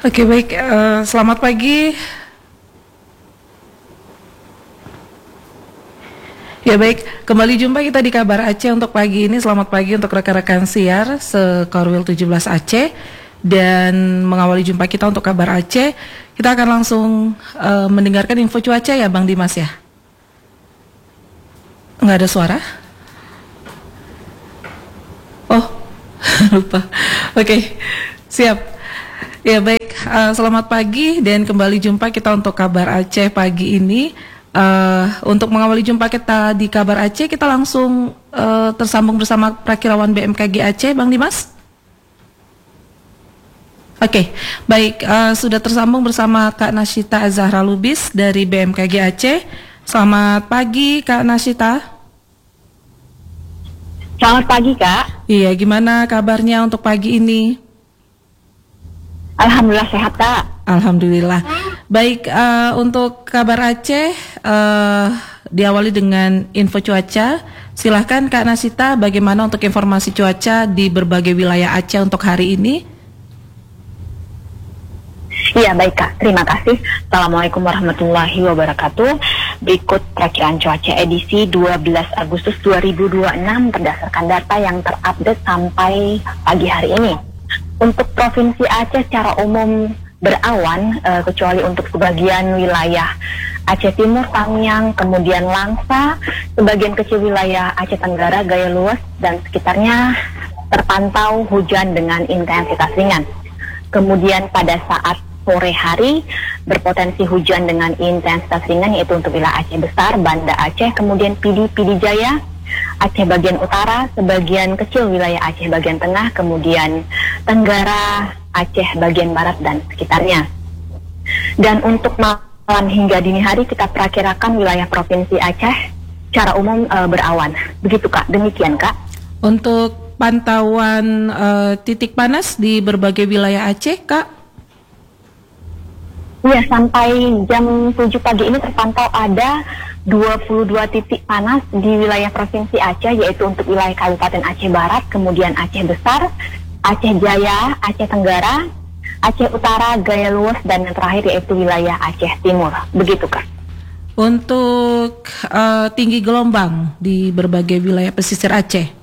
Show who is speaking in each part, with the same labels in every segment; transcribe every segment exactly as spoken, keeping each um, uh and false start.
Speaker 1: Oke, baik. Uh, selamat pagi. Ya baik, kembali jumpa kita di Kabar Aceh untuk pagi ini. Selamat pagi untuk rekan-rekan siar se-Korwil tujuh belas Aceh. Dan mengawali jumpa kita untuk Kabar Aceh, kita akan langsung uh, mendengarkan info cuaca ya Bang Dimas ya. Nggak ada suara? Oh, lupa. Oke, okay, siap. Ya baik, uh, selamat pagi dan kembali jumpa kita untuk Kabar Aceh pagi ini. Uh, untuk mengawali jumpa kita di Kabar Aceh, kita langsung uh, tersambung bersama Prakirawan B M K G Aceh, Bang Dimas. Oke, okay, baik, uh, sudah tersambung bersama Kak Nasyita Zahra Lubis dari B M K G Aceh. Selamat pagi Kak Nasyita.
Speaker 2: Selamat pagi Kak.
Speaker 1: Iya, gimana kabarnya untuk pagi ini?
Speaker 2: Alhamdulillah sehat Kak.
Speaker 1: Alhamdulillah. Baik, uh, untuk Kabar Aceh uh, diawali dengan info cuaca. Silahkan Kak Nasyita, bagaimana untuk informasi cuaca di berbagai wilayah Aceh untuk hari ini?
Speaker 2: Iya baik Kak, terima kasih. Assalamualaikum warahmatullahi wabarakatuh. Berikut perakiraan cuaca edisi dua belas Agustus dua ribu dua puluh enam berdasarkan data yang terupdate sampai pagi hari ini. Untuk Provinsi Aceh secara umum berawan, uh, kecuali untuk sebagian wilayah Aceh Timur, Tamiang, kemudian Langsa, sebagian kecil wilayah Aceh Tenggara, Gaya Luas, dan sekitarnya terpantau hujan dengan intensitas ringan. Kemudian pada saat sore hari berpotensi hujan dengan intensitas ringan yaitu untuk wilayah Aceh Besar, Banda Aceh, kemudian Pidi, Pidi Jaya, Aceh bagian utara, sebagian kecil wilayah Aceh bagian tengah, kemudian Tenggara, Aceh bagian barat dan sekitarnya. Dan untuk malam hingga dini hari kita perakirakan wilayah Provinsi Aceh secara umum e, berawan. Begitu Kak, demikian Kak.
Speaker 1: Untuk pantauan e, titik panas di berbagai wilayah Aceh Kak?
Speaker 2: Iya, sampai jam tujuh pagi ini terpantau ada dua puluh dua titik panas di wilayah Provinsi Aceh, yaitu untuk wilayah Kabupaten Aceh Barat, kemudian Aceh Besar, Aceh Jaya, Aceh Tenggara, Aceh Utara, Gaya Luas, dan yang terakhir yaitu wilayah Aceh Timur. Begitu Kak.
Speaker 1: Untuk uh, tinggi gelombang di berbagai wilayah pesisir Aceh?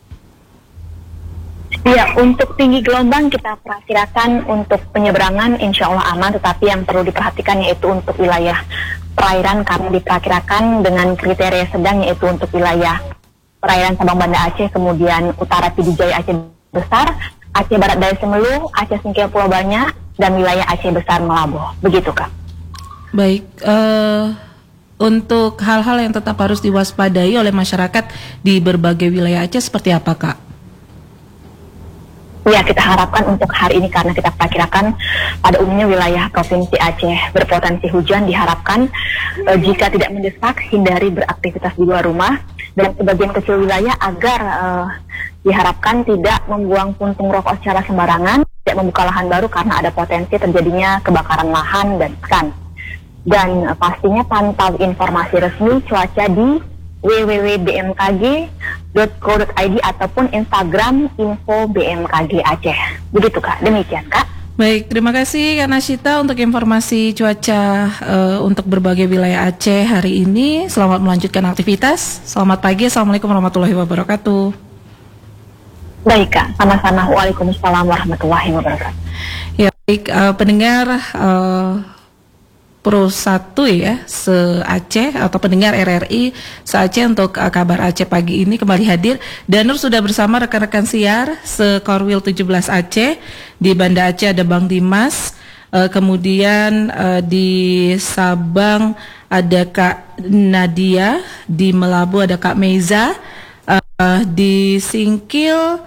Speaker 2: Ya, untuk tinggi gelombang kita perkirakan untuk penyeberangan insya Allah aman, tetapi yang perlu diperhatikan yaitu untuk wilayah perairan karena diperkirakan dengan kriteria sedang yaitu untuk wilayah perairan Sabang Banda Aceh, kemudian utara Pidi Jaya Aceh Besar, Aceh Barat Daya Semelu, Aceh Singkil Pulau Banyak, dan wilayah Aceh Besar Melabuh. Begitu Kak.
Speaker 1: Baik, uh, untuk hal-hal yang tetap harus diwaspadai oleh masyarakat di berbagai wilayah Aceh seperti apa Kak?
Speaker 2: Ya, kita harapkan untuk hari ini karena kita perkirakan pada umumnya wilayah Provinsi Aceh berpotensi hujan, diharapkan e, jika tidak mendesak hindari beraktivitas di luar rumah, dan sebagian kecil wilayah agar e, diharapkan tidak membuang puntung rokok secara sembarangan, tidak membuka lahan baru karena ada potensi terjadinya kebakaran lahan dan ikan. Dan e, pastinya pantau informasi resmi cuaca di w w w titik b m k g titik co titik i d ataupun Instagram info B M K G Aceh. Begitu Kak, demikian Kak.
Speaker 1: Baik, terima kasih Kak Nasyita untuk informasi cuaca uh, untuk berbagai wilayah Aceh hari ini. Selamat melanjutkan aktivitas. Selamat pagi, Assalamualaikum warahmatullahi wabarakatuh.
Speaker 2: Baik Kak, sama-sama. Waalaikumsalam warahmatullahi wabarakatuh.
Speaker 1: Ya baik, uh, pendengar uh, Pro satu ya, se-Aceh atau pendengar R R I se-Aceh untuk uh, Kabar Aceh pagi ini kembali hadir. Dan Nur sudah bersama rekan-rekan siar se-Korwil tujuh belas Aceh. Di Banda Aceh ada Bang Dimas, uh, kemudian uh, di Sabang ada Kak Nadia, di Melabu ada Kak Meiza, uh, di Singkil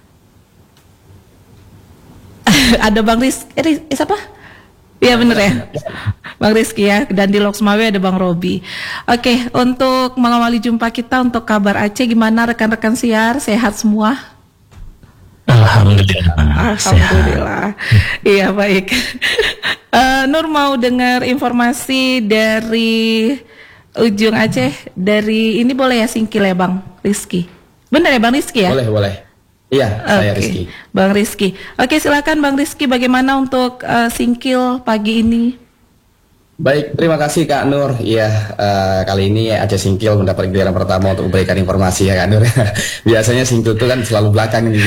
Speaker 1: ada Bang Riz, eh, eh, siapa? Iya bener ya, Bang Rizky ya, dan di Loksmawe ada Bang Robi. Oke, untuk mengawali jumpa kita untuk Kabar Aceh, gimana rekan-rekan siar, sehat semua?
Speaker 3: Alhamdulillah.
Speaker 1: Alhamdulillah. Iya baik. uh, Nur mau dengar informasi dari ujung Aceh, dari ini boleh ya Singkil ya Bang Rizky? Bener ya Bang Rizky ya?
Speaker 3: Boleh, boleh. Iya, saya
Speaker 1: Oke,
Speaker 3: Rizky.
Speaker 1: Bang Rizky. Oke, silakan Bang Rizky, bagaimana untuk uh, Singkil pagi ini?
Speaker 3: Baik, terima kasih Kak Nur. Iya, uh, kali ini Aceh Singkil mendapat giliran pertama untuk memberikan informasi ya Kak Nur. Biasanya Singkil itu kan selalu belakang ini.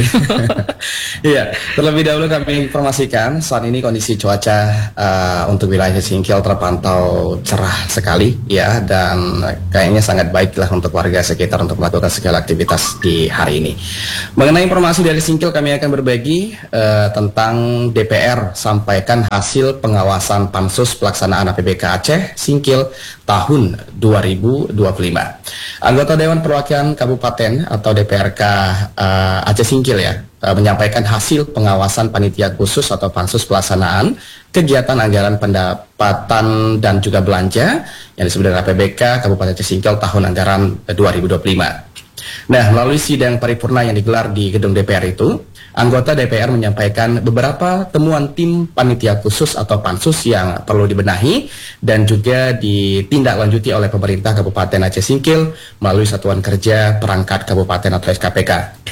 Speaker 3: Iya, terlebih dahulu kami informasikan saat ini kondisi cuaca uh, untuk wilayah Singkil terpantau cerah sekali ya, dan kayaknya sangat baiklah untuk warga sekitar untuk melakukan segala aktivitas di hari ini. Mengenai informasi dari Singkil, kami akan berbagi uh, tentang D P R sampaikan hasil pengawasan Pansus pelaksanaan A P B K Aceh Singkil tahun dua ribu dua puluh lima. Anggota Dewan Perwakilan Kabupaten atau D P R K uh, Aceh Singkil ya uh, menyampaikan hasil pengawasan panitia khusus atau pansus pelaksanaan kegiatan anggaran pendapatan dan juga belanja yang disebut dengan A P B K Kabupaten Aceh Singkil tahun anggaran dua ribu dua puluh lima. Nah, melalui sidang paripurna yang digelar di gedung D P R itu, anggota D P R menyampaikan beberapa temuan tim panitia khusus atau pansus yang perlu dibenahi dan juga ditindaklanjuti oleh pemerintah Kabupaten Aceh Singkil melalui Satuan Kerja Perangkat Kabupaten atau S K P K.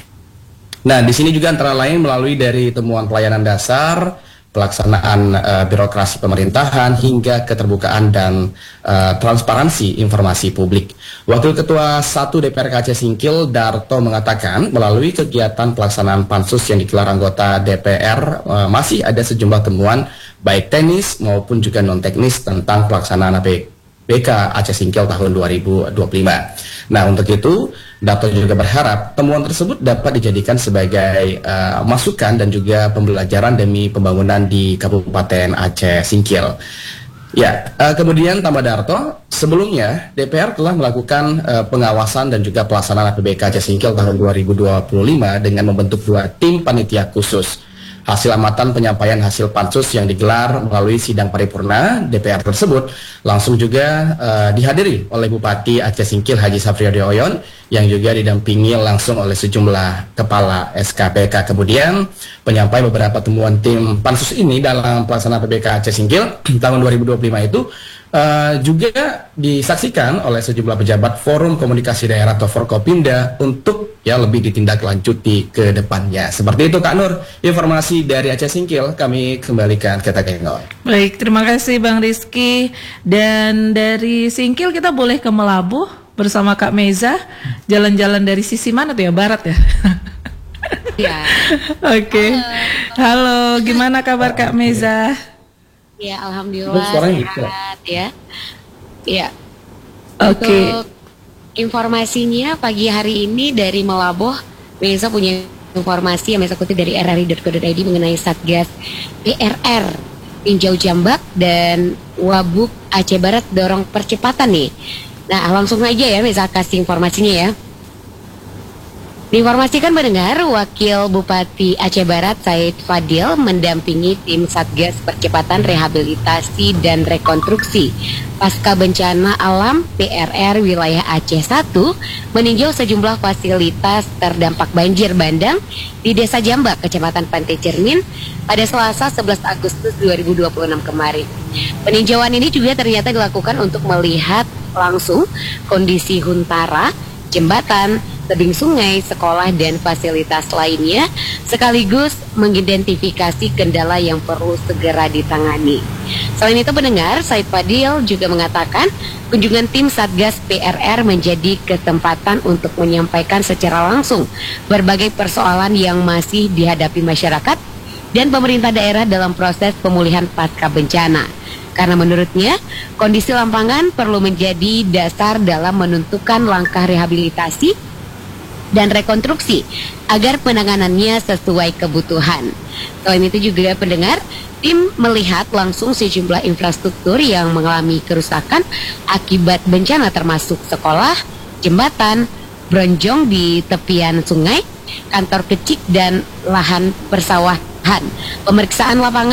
Speaker 3: Nah, di sini juga antara lain melalui dari temuan pelayanan dasar, pelaksanaan uh, birokrasi pemerintahan hingga keterbukaan dan uh, transparansi informasi publik. Wakil Ketua satu D P R K Aceh Singkil Darto mengatakan melalui kegiatan pelaksanaan pansus yang digelar anggota D P R uh, masih ada sejumlah temuan baik teknis maupun juga non teknis tentang pelaksanaan A P B K Aceh Singkil tahun dua ribu dua puluh lima. Nah, untuk itu Darto juga berharap temuan tersebut dapat dijadikan sebagai uh, masukan dan juga pembelajaran demi pembangunan di Kabupaten Aceh Singkil. Ya, uh, kemudian tambah Darto, sebelumnya D P R telah melakukan uh, pengawasan dan juga pelaksanaan A P B K Aceh Singkil tahun dua ribu dua puluh lima dengan membentuk dua tim panitia khusus. Hasil amatan penyampaian hasil pansus yang digelar melalui sidang paripurna D P R tersebut langsung juga uh, dihadiri oleh Bupati Aceh Singkil Haji Safriodi Oyon yang juga didampingi langsung oleh sejumlah kepala S K P K. Kemudian penyampaian beberapa temuan tim pansus ini dalam pelaksanaan A P B K Aceh Singkil tahun dua ribu dua puluh lima itu Uh, juga disaksikan oleh sejumlah pejabat Forum Komunikasi Daerah atau Forkopimda untuk ya lebih ditindaklanjuti ke depannya. Seperti itu Kak Nur, informasi dari Aceh Singkil kami kembalikan ke Takengol.
Speaker 1: Baik, terima kasih Bang Rizky. Dan dari Singkil kita boleh ke Melabuh bersama Kak Meza. Jalan-jalan dari sisi mana tuh ya? Barat ya?
Speaker 4: Ya.
Speaker 1: Oke. Okay. Halo. Halo, gimana kabar Kak Meza?
Speaker 4: Ya, alhamdulillah sehat ya. Ya.
Speaker 1: Oke. Okay.
Speaker 4: Untuk informasinya pagi hari ini dari Melabuh, Meza punya informasi yang Meza kutip dari r r i dot co dot i d mengenai Satgas P R R Tinjau Jambak dan Wabub Aceh Barat dorong percepatan nih. Nah, langsung aja ya Meza kasih informasinya ya. Diinformasikan mendengar Wakil Bupati Aceh Barat Said Fadil mendampingi tim Satgas Percepatan Rehabilitasi dan Rekonstruksi Pasca Bencana Alam P R R Wilayah Aceh satu meninjau sejumlah fasilitas terdampak banjir bandang di Desa Jambak, Kecamatan Pantai Cermin pada Selasa sebelas Agustus dua ribu dua puluh enam kemarin. Peninjauan ini juga ternyata dilakukan untuk melihat langsung kondisi huntara, jembatan, tebing sungai, sekolah, dan fasilitas lainnya, sekaligus mengidentifikasi kendala yang perlu segera ditangani. Selain itu pendengar, Said Fadil juga mengatakan kunjungan tim Satgas P R R menjadi kesempatan untuk menyampaikan secara langsung berbagai persoalan yang masih dihadapi masyarakat dan pemerintah daerah dalam proses pemulihan pasca bencana. Karena menurutnya, kondisi lapangan perlu menjadi dasar dalam menentukan langkah rehabilitasi dan rekonstruksi agar penanganannya sesuai kebutuhan. Selain itu juga pendengar, tim melihat langsung sejumlah infrastruktur yang mengalami kerusakan akibat bencana termasuk sekolah, jembatan, bronjong di tepian sungai, kantor kecil dan lahan persawahan. Pemeriksaan lapangan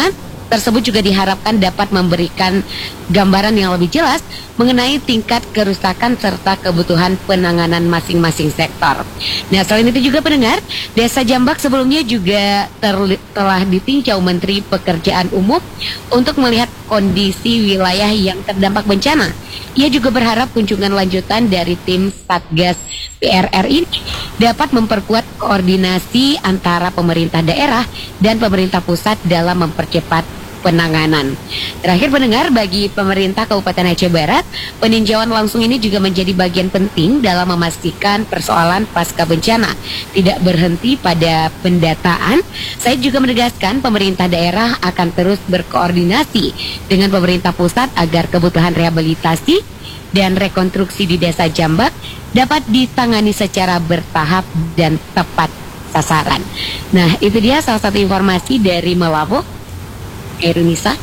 Speaker 4: tersebut juga diharapkan dapat memberikan gambaran yang lebih jelas mengenai tingkat kerusakan serta kebutuhan penanganan masing-masing sektor. Nah, selain itu juga pendengar, Desa Jambak sebelumnya juga terli- telah ditinjau Menteri Pekerjaan Umum untuk melihat kondisi wilayah yang terdampak bencana. Ia juga berharap kunjungan lanjutan dari tim Satgas P R R I dapat memperkuat koordinasi antara pemerintah daerah dan pemerintah pusat dalam mempercepat penanganan. Terakhir pendengar, bagi pemerintah Kabupaten Aceh Barat, peninjauan langsung ini juga menjadi bagian penting dalam memastikan persoalan pasca bencana tidak berhenti pada pendataan. Saya juga menegaskan pemerintah daerah akan terus berkoordinasi dengan pemerintah pusat agar kebutuhan rehabilitasi dan rekonstruksi di Desa Jambak dapat ditangani secara bertahap dan tepat sasaran. Nah, itu dia salah satu informasi dari Melawo. Erunisa.